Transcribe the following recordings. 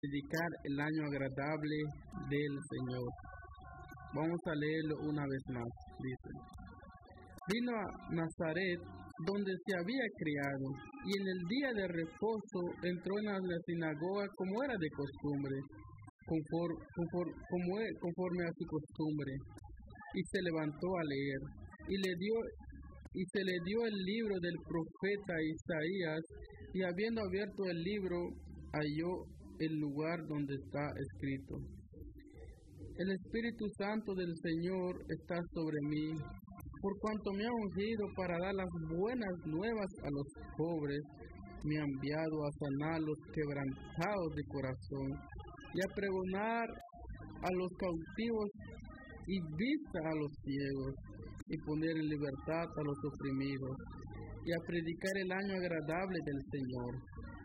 predicar el año agradable del Señor. Vamos a leerlo una vez más. Dice: vino a Nazaret, donde se había criado, y en el día de reposo entró en la sinagoga como era de costumbre, conforme a su costumbre, y se levantó a leer, y se le dio el libro del profeta Isaías, y habiendo abierto el libro, halló el lugar donde está escrito: el Espíritu Santo del Señor está sobre mí, por cuanto me ha ungido para dar las buenas nuevas a los pobres, me ha enviado a sanar los quebrantados de corazón, y a pregonar a los cautivos y vista a los ciegos, y poner en libertad a los oprimidos, y a predicar el año agradable del Señor.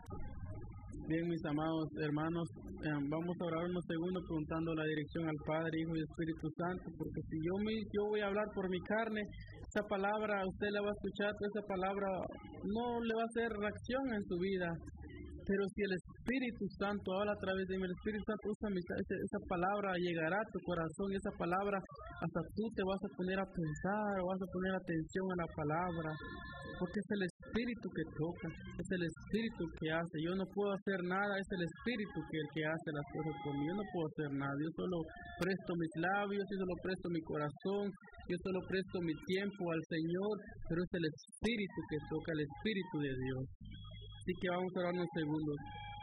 Bien, mis amados hermanos, vamos a orar unos segundos preguntando la dirección al Padre, Hijo y Espíritu Santo, porque si yo voy a hablar por mi carne, esa palabra usted la va a escuchar, pero esa palabra no le va a hacer reacción en su vida. Pero si el Espíritu Santo habla a través de mí, el Espíritu Santo usa esa palabra, llegará a tu corazón, y esa palabra hasta tú te vas a poner a pensar, vas a poner atención a la palabra, porque es el Espíritu que toca, es el Espíritu que hace. Yo no puedo hacer nada, es el Espíritu que hace las cosas por mí. Yo no puedo hacer nada, yo solo presto mis labios, yo solo presto mi corazón, yo solo presto mi tiempo al Señor, pero es el Espíritu que toca, el Espíritu de Dios. Así que vamos a orar unos segundos.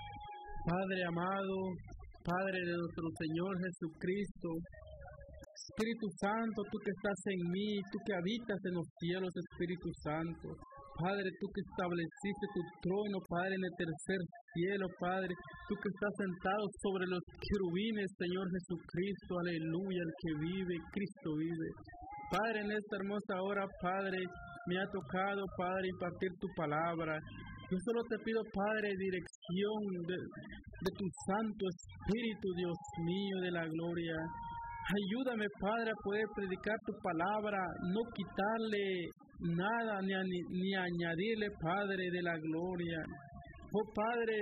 Padre amado, Padre de nuestro Señor Jesucristo, Espíritu Santo, tú que estás en mí, tú que habitas en los cielos, Espíritu Santo. Padre, tú que estableciste tu trono, Padre, en el tercer cielo, Padre, tú que estás sentado sobre los querubines, Señor Jesucristo, aleluya, el que vive, Cristo vive. Padre, en esta hermosa hora, Padre, me ha tocado, Padre, impartir tu palabra. Yo solo te pido, Padre, dirección de tu Santo Espíritu, Dios mío, de la gloria. Ayúdame, Padre, a poder predicar tu palabra, no quitarle nada ni añadirle, Padre, de la gloria. Oh, Padre,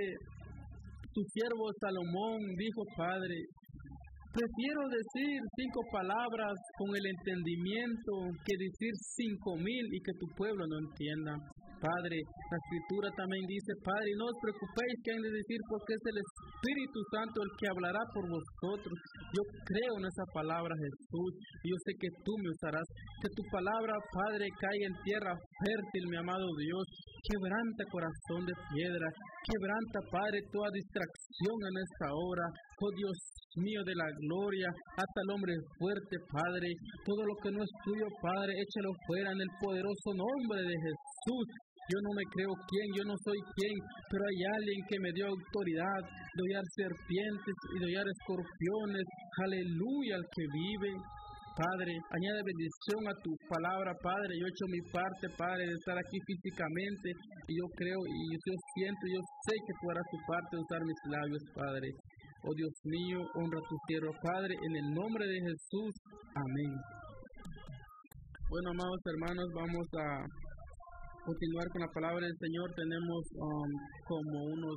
tu siervo Salomón dijo, Padre, prefiero decir 5 palabras con el entendimiento que decir 5,000 y que tu pueblo no entienda. Padre, la Escritura también dice, Padre, no os preocupéis que han de decir, porque es el Espíritu Santo el que hablará por vosotros. Yo creo en esa palabra, Jesús, y yo sé que tú me usarás. Que tu palabra, Padre, caiga en tierra fértil, mi amado Dios. Quebranta corazón de piedra, quebranta, Padre, toda distracción en esta hora. Oh Dios mío de la gloria, hasta el hombre fuerte, Padre. Todo lo que no es tuyo, Padre, échalo fuera en el poderoso nombre de Jesús. Yo no me creo quién, yo no soy quién, pero hay alguien que me dio autoridad de hollar serpientes y de hollar escorpiones. Aleluya, al que vive. Padre, añade bendición a tu palabra, Padre. Yo he hecho mi parte, Padre, de estar aquí físicamente, y yo creo, y yo siento, yo sé que tú harás tu parte de usar mis labios, Padre. Oh Dios mío, honra a tu siervo, Padre, en el nombre de Jesús. Amén. Bueno, amados hermanos, vamos a continuar con la palabra del Señor. Tenemos como unos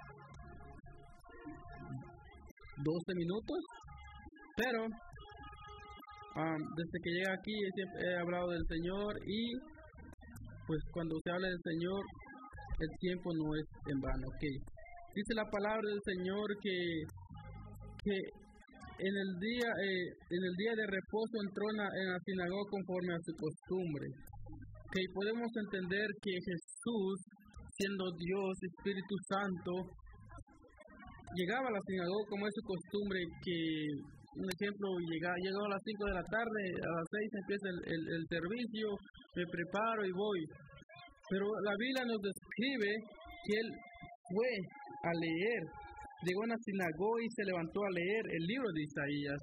12 minutos, pero desde que llegué aquí siempre he hablado del Señor, y pues cuando se habla del Señor el tiempo no es en vano. Okay. Dice la palabra del Señor que en el día de reposo entró en la sinagoga conforme a su costumbre. Okay, podemos entender que Jesús, siendo Dios, Espíritu Santo, llegaba a la sinagoga como es su costumbre, que un ejemplo, llegó a las 5 de la tarde, a las 6 empieza el servicio, me preparo y voy. Pero la Biblia nos describe que él fue a leer, llegó a una sinagoga y se levantó a leer el libro de Isaías.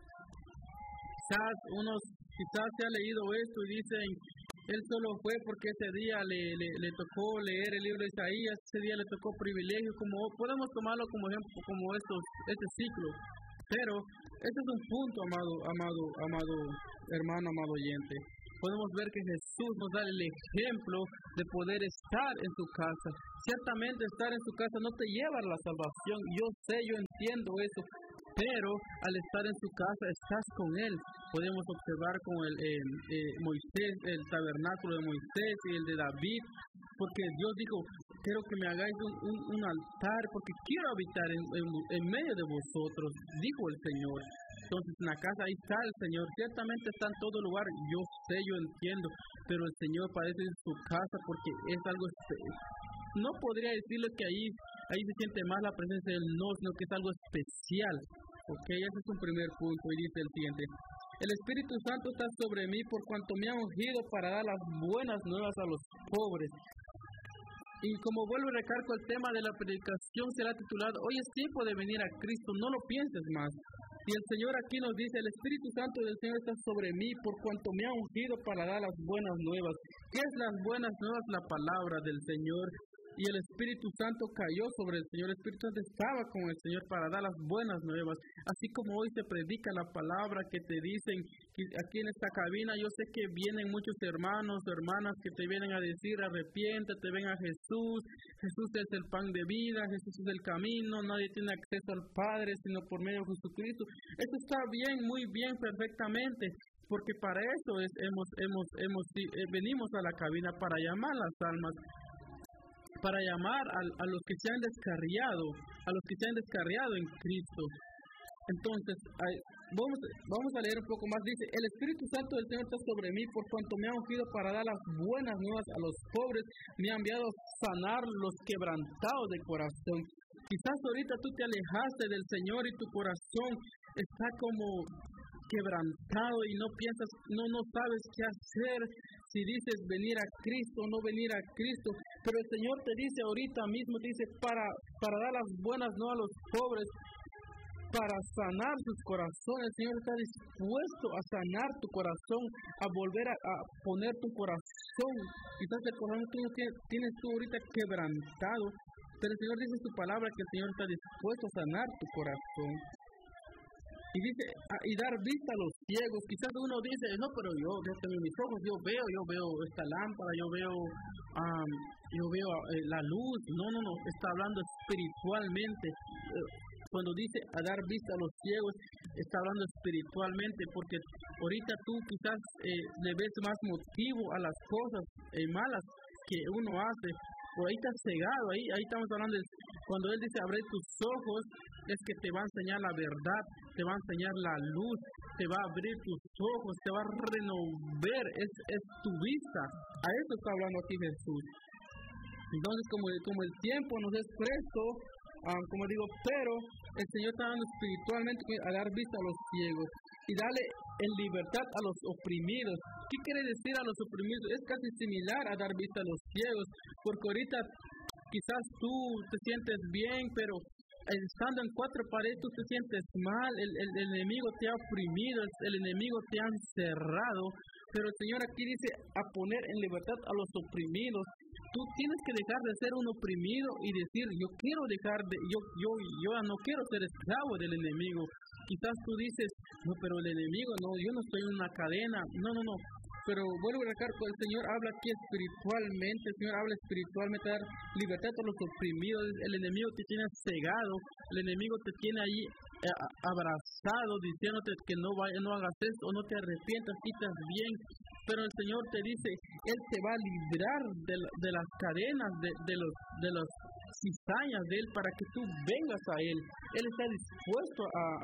Quizás se ha leído esto y dicen, él solo fue porque ese día le tocó leer el libro de Isaías, ese día le tocó privilegio, como podemos tomarlo como ejemplo, como este ciclo. Pero ese es un punto, amado hermano, amado oyente. podemos ver que Jesús nos da el ejemplo de poder estar en su casa. Ciertamente estar en su casa no te lleva a la salvación, yo sé, yo entiendo eso, pero al estar en su casa estás con Él. Podemos observar con Moisés, el tabernáculo de Moisés y el de David, porque Dios dijo, quiero que me hagáis un altar, porque quiero habitar en medio de vosotros, dijo el Señor. Entonces en la casa ahí está el Señor, ciertamente está en todo lugar, yo sé, yo entiendo, pero el Señor parece en su casa porque es algo, no podría decirle que ahí se siente más la presencia del no, sino que es algo especial. Ok, ese es un primer punto y dice el siguiente. El Espíritu Santo está sobre mí por cuanto me ha ungido para dar las buenas nuevas a los pobres. Y como vuelvo y recargo, el tema de la predicación será titulado, hoy es tiempo de venir a Cristo, no lo pienses más. Y el Señor aquí nos dice, el Espíritu Santo del Señor está sobre mí por cuanto me ha ungido para dar las buenas nuevas. ¿Qué es las buenas nuevas? La palabra del Señor. Y el Espíritu Santo cayó sobre el Señor. El Espíritu Santo estaba con el Señor para dar las buenas nuevas. Así como hoy se predica la palabra que te dicen aquí en esta cabina, yo sé que vienen muchos hermanos, hermanas que te vienen a decir, arrepiéntete, ven a Jesús. Jesús es el pan de vida, Jesús es el camino, nadie tiene acceso al Padre sino por medio de Jesucristo. Esto está bien, muy bien, perfectamente. Porque para eso venimos a la cabina, para llamar las almas, para llamar a los que se han descarriado, en Cristo. Entonces, vamos a leer un poco más. Dice, el Espíritu Santo del Señor está sobre mí por cuanto me ha ungido para dar las buenas nuevas a los pobres, me ha enviado a sanar los quebrantados de corazón. Quizás ahorita tú te alejaste del Señor y tu corazón está como quebrantado y no piensas, no sabes qué hacer, si dices venir a Cristo o no venir a Cristo, pero el Señor te dice ahorita mismo, te dice para dar las buenas nuevas a los pobres, para sanar sus corazones. El Señor está dispuesto a sanar tu corazón, a volver a poner tu corazón. Quizás el corazón que tienes tú ahorita quebrantado, pero el Señor dice en su palabra que el Señor está dispuesto a sanar tu corazón. Y dice, y dar vista a los ciegos. Quizás uno dice, no, pero yo tengo mis ojos, yo veo esta lámpara, yo veo la luz. No, está hablando espiritualmente. Cuando dice a dar vista a los ciegos, está hablando espiritualmente, porque ahorita tú quizás le ves más motivo a las cosas malas que uno hace. Por ahí estás cegado, ahí estamos hablando de, cuando Él dice abre tus ojos, es que te va a enseñar la verdad, te va a enseñar la luz, te va a abrir tus ojos, te va a renovar, es tu vista. A eso está hablando aquí Jesús. Entonces, como el tiempo nos es presto, como digo, pero el Señor está dando espiritualmente a dar vista a los ciegos y darle en libertad a los oprimidos. ¿Qué quiere decir a los oprimidos? Es casi similar a dar vista a los ciegos, porque ahorita quizás tú te sientes bien, pero estando en cuatro paredes tú te sientes mal, el enemigo te ha oprimido, el enemigo te ha encerrado, pero el Señor aquí dice a poner en libertad a los oprimidos. Tú tienes que dejar de ser un oprimido y decir, yo ya no quiero ser esclavo del enemigo. Quizás tú dices, no, pero el enemigo, no, yo no estoy en una cadena. No. Pero vuelvo a recalcar, el Señor habla aquí espiritualmente, el Señor habla espiritualmente, dar libertad a los oprimidos. El enemigo te tiene cegado, el enemigo te tiene ahí abrazado, diciéndote que no hagas esto o no te arrepientas, quitas bien. Pero el Señor te dice, Él te va a librar de las cadenas, de las cizañas de Él, para que tú vengas a Él. Él está dispuesto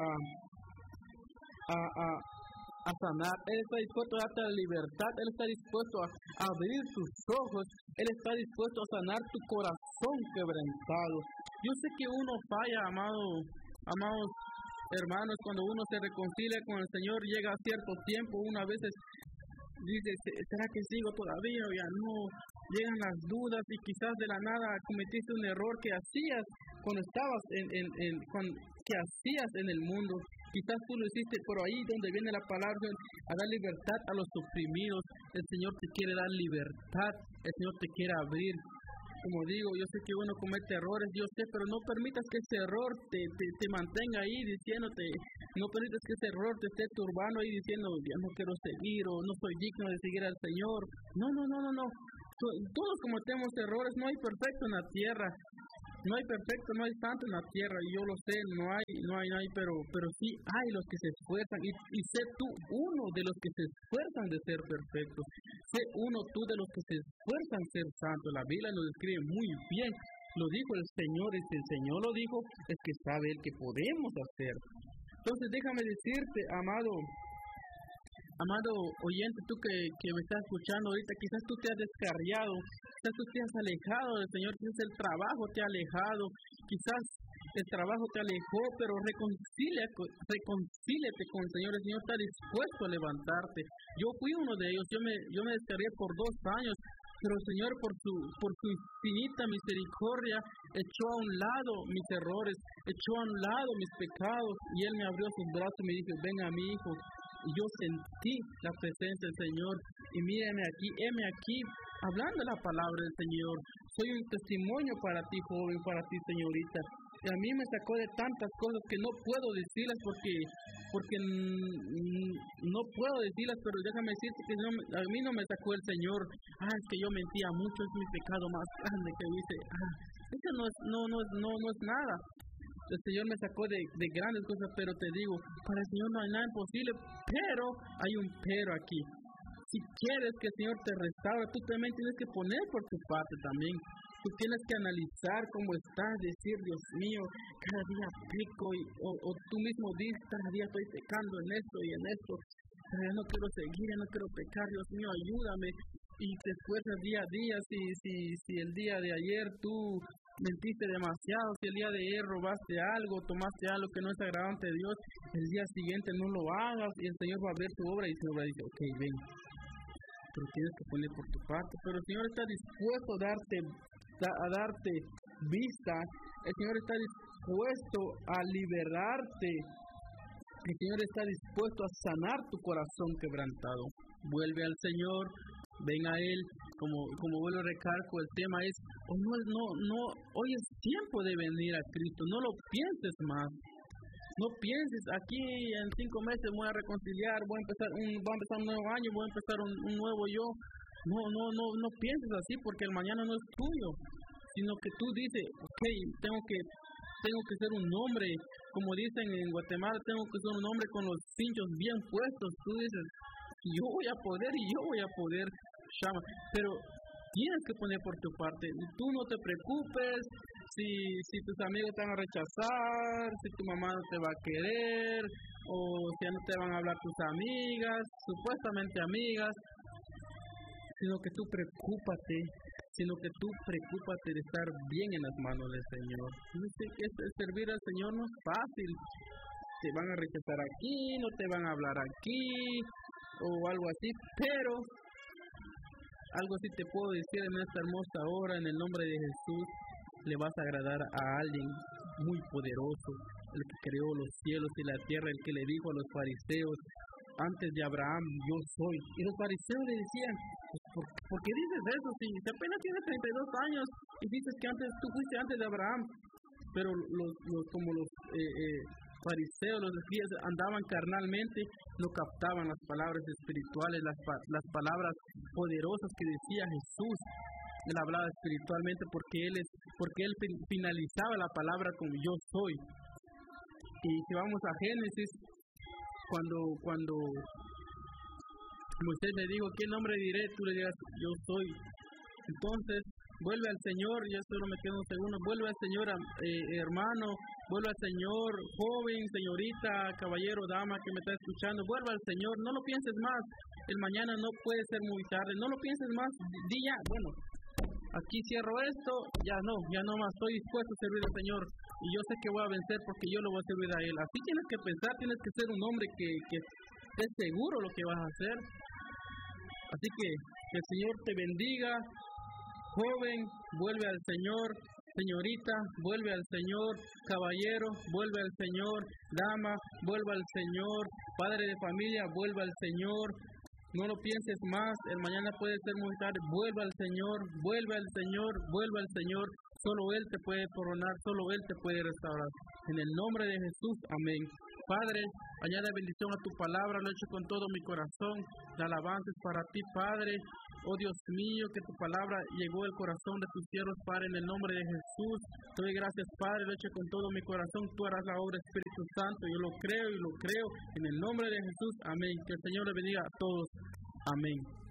a sanar, Él está dispuesto a darte la libertad, Él está dispuesto a abrir tus ojos, Él está dispuesto a sanar tu corazón quebrantado. Yo sé que uno falla, amados hermanos, cuando uno se reconcilia con el Señor, llega a cierto tiempo, una vez dice, ¿será que sigo todavía o ya no? Llegan las dudas y quizás de la nada cometiste un error que hacías cuando estabas que hacías en el mundo. Quizás tú lo hiciste, pero ahí donde viene la palabra, a dar libertad a los oprimidos. El Señor te quiere dar libertad, el Señor te quiere abrir. como digo, yo sé que uno comete errores, yo sé, pero no permitas que ese error te mantenga ahí diciéndote, no permitas que ese error te esté turbando ahí diciendo, ya no quiero seguir o no soy digno de seguir al Señor. No. Todos cometemos errores, no hay perfecto en la tierra. No hay perfecto, no hay santo en la tierra, y yo lo sé, no hay, pero sí hay los que se esfuerzan, y sé tú uno de los que se esfuerzan de ser perfectos, sé uno tú de los que se esfuerzan ser santos. La Biblia lo describe muy bien, lo dijo el Señor, y si el Señor lo dijo, es que sabe Él que podemos hacer. Entonces déjame decirte, amado oyente, tú que me estás escuchando ahorita, quizás tú te has descarriado, quizás tú te has alejado del Señor, quizás el trabajo te ha alejado, quizás el trabajo te alejó, pero reconcíliate con el Señor. El Señor está dispuesto a levantarte. Yo fui uno de ellos, yo me descarrié por 2 años, pero el Señor por su infinita misericordia echó a un lado mis errores, echó a un lado mis pecados, y Él me abrió sus brazos y me dijo, ven a mi hijo. Y yo sentí la presencia del Señor, y mírame aquí, hablando la palabra del Señor. Soy un testimonio para ti, joven, para ti, señorita. Y a mí me sacó de tantas cosas que no puedo decirlas porque no puedo decirlas, pero déjame decirte que a mí no me sacó el Señor. Es que yo mentía mucho, es mi pecado más grande que hice. Eso no es nada. El Señor me sacó de grandes cosas, pero te digo, para el Señor no hay nada imposible, pero hay un pero aquí. Si quieres que el Señor te restaure, tú también tienes que poner por tu parte también. Tú tienes que analizar cómo estás, decir, Dios mío, cada día peco, o tú mismo dices, cada día estoy pecando en esto y en esto, pero ya no quiero seguir, ya no quiero pecar, Dios mío, ayúdame. Y te esfuerzas día a día. Si el día de ayer tú mentiste demasiado, si el día de ayer robaste algo, tomaste algo que no es agradable a Dios, el día siguiente no lo hagas, y el Señor va a ver tu obra, y el Señor va a decir, ok, ven, pero tienes que poner por tu parte. Pero el Señor está dispuesto a darte vista, el Señor está dispuesto a liberarte, el Señor está dispuesto a sanar tu corazón quebrantado. Vuelve al Señor, ven a Él, como vuelvo a recalco, el tema es, hoy es tiempo de venir a Cristo, no lo pienses más. No pienses, aquí en 5 meses voy a reconciliar, voy a empezar un nuevo año, voy a empezar un nuevo yo. No pienses así, porque el mañana no es tuyo, sino que tú dices, ok, tengo que ser un hombre, como dicen en Guatemala, tengo que ser un hombre con los cinchos bien puestos. Tú dices, yo voy a poder, Shama, pero tienes que poner por tu parte. Tú no te preocupes si tus amigos te van a rechazar, si tu mamá no te va a querer, o si ya no te van a hablar tus amigas, supuestamente amigas, sino que tú preocúpate de estar bien en las manos del Señor. Dice que servir al Señor no es fácil. Te van a rechazar aquí, no te van a hablar aquí, o algo así, pero algo sí te puedo decir en esta hermosa hora, en el nombre de Jesús, le vas a agradar a alguien muy poderoso, el que creó los cielos y la tierra, el que le dijo a los fariseos, antes de Abraham yo soy. Y los fariseos le decían, ¿por qué dices eso? Si apenas tienes 32 años y dices que tú fuiste antes de Abraham. Pero los fariseos, los escribas, andaban carnalmente, no captaban las palabras espirituales, las palabras poderosas que decía Jesús. Él hablaba espiritualmente porque él finalizaba la palabra con yo soy. Y si vamos a Génesis, cuando Moisés le dijo, ¿qué nombre diré? Tú le dirás, yo soy. Entonces, vuelve al Señor, ya solo me quedo un segundo, vuelve al Señor, hermano, vuelve al Señor, joven, señorita, caballero, dama que me está escuchando, vuelve al Señor, no lo pienses más, el mañana no puede ser muy tarde, no lo pienses más, di ya, bueno, aquí cierro esto, ya no más, estoy dispuesto a servir al Señor, y yo sé que voy a vencer porque yo lo voy a servir a Él. Así tienes que pensar, tienes que ser un hombre que estés seguro lo que vas a hacer. Así que el Señor te bendiga. Joven, vuelve al Señor. Señorita, vuelve al Señor. Caballero, vuelve al Señor. Dama, vuelve al Señor. Padre de familia, vuelve al Señor. No lo pienses más, el mañana puede ser muy tarde. Vuelve al Señor, vuelve al Señor, vuelve al Señor. Solo Él te puede coronar, solo Él te puede restaurar. En el nombre de Jesús, amén. Padre, añade bendición a tu palabra, lo he hecho con todo mi corazón. La alabanza es para ti, Padre. Oh Dios mío, que tu palabra llegó al corazón de tus siervos, Padre, en el nombre de Jesús. Te doy gracias, Padre, lo he hecho con todo mi corazón. Tú harás la obra, Espíritu Santo. Yo lo creo y lo creo. En el nombre de Jesús, amén. Que el Señor le bendiga a todos. Amén.